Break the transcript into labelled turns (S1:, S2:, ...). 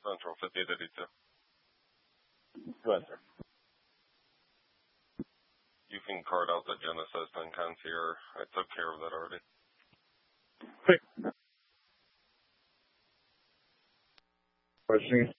S1: Central 5882.
S2: Go ahead, sir.
S1: You can card out the Genesis and Concierge. I took care of that already.
S2: Quick. Questioning.